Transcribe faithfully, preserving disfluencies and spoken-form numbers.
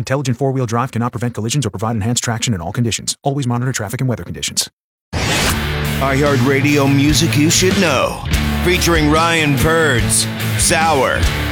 Intelligent four-wheel drive cannot prevent collisions or provide enhanced traction in all conditions. Always monitor traffic and weather conditions. iHeartRadio music you should know. Featuring Ryan Birds, Sour,